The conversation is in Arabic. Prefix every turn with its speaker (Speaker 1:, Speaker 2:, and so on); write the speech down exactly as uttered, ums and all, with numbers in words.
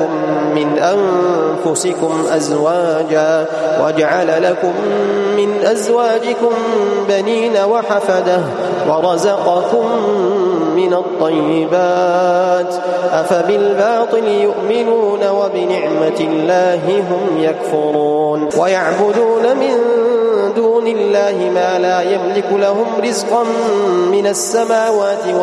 Speaker 1: لكم من أنفسكم أزواجا وجعل لكم من أزواجكم بنين وحفدة ورزقكم من الطيبات أفبالباطل يؤمنون وبنعمة الله هم يكفرون ويعبدون من دون الله ما لا يملك لهم رزقا من السماوات